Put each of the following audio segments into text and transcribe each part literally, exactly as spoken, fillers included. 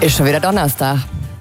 Ist schon wieder Donnerstag.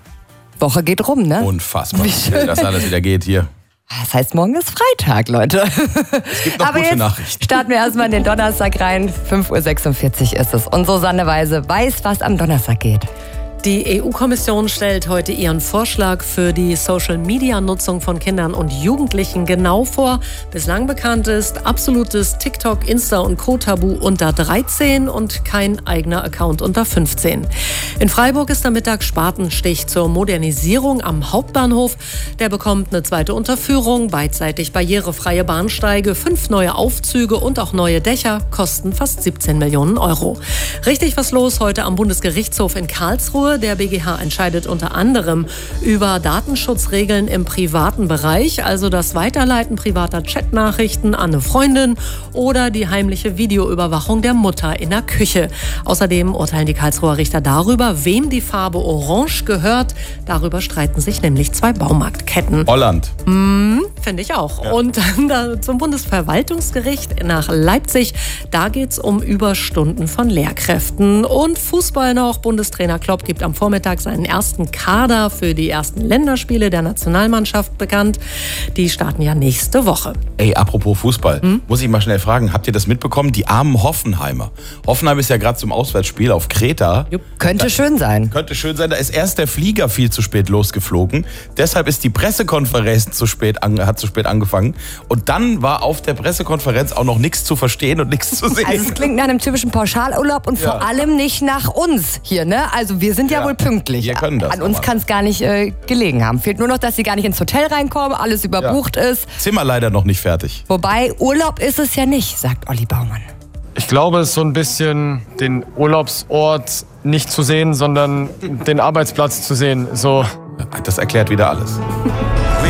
Woche geht rum, ne? Unfassbar, wie das alles wieder geht hier. Das heißt, morgen ist Freitag, Leute. Es gibt noch Aber gute jetzt Nachrichten. starten wir erstmal in den Donnerstag rein. fünf Uhr sechsundvierzig ist es. Und Susanne Weise weiß, was am Donnerstag geht. Die E U-Kommission stellt heute ihren Vorschlag für die Social-Media-Nutzung von Kindern und Jugendlichen genau vor. Bislang bekannt ist absolutes TikTok, Insta und Co-Tabu unter dreizehn und kein eigener Account unter fünfzehn. In Freiburg ist am Mittag Spatenstich zur Modernisierung am Hauptbahnhof. Der bekommt eine zweite Unterführung, beidseitig barrierefreie Bahnsteige, fünf neue Aufzüge und auch neue Dächer, kosten fast siebzehn Millionen Euro. Richtig was los heute am Bundesgerichtshof in Karlsruhe. Der B G H entscheidet unter anderem über Datenschutzregeln im privaten Bereich, also das Weiterleiten privater Chatnachrichten an eine Freundin oder die heimliche Videoüberwachung der Mutter in der Küche. Außerdem urteilen die Karlsruher Richter darüber, wem die Farbe Orange gehört. Darüber streiten sich nämlich zwei Baumarktketten. Holland. Mmh, finde ich auch. Ja. Und dann zum Bundesverwaltungsgericht nach Leipzig. Da geht es um Überstunden von Lehrkräften. Und Fußball noch. Bundestrainer Klopp gibt am Vormittag seinen ersten Kader für die ersten Länderspiele der Nationalmannschaft bekannt. Die starten ja nächste Woche. Ey, apropos Fußball, hm? muss ich mal schnell fragen, habt ihr das mitbekommen? Die armen Hoffenheimer. Hoffenheim ist ja gerade zum Auswärtsspiel auf Kreta. Jupp. Könnte da, schön sein. Könnte schön sein. Da ist erst der Flieger viel zu spät losgeflogen. Deshalb ist die Pressekonferenz zu spät an, hat zu spät angefangen. Und dann war auf der Pressekonferenz auch noch nichts zu verstehen und nichts zu sehen. Also es klingt nach einem typischen Pauschalurlaub und ja. vor allem nicht nach uns hier, ne? Also wir sind ja, ja wohl pünktlich. Wir können das. An uns kann es gar nicht äh, gelegen haben. Fehlt nur noch, dass sie gar nicht ins Hotel reinkommen, alles überbucht ja. ist. Zimmer leider noch nicht fertig. Wobei, Urlaub ist es ja nicht, sagt Olli Baumann. Ich glaube, es ist so ein bisschen den Urlaubsort nicht zu sehen, sondern den Arbeitsplatz zu sehen. So. Das erklärt wieder alles.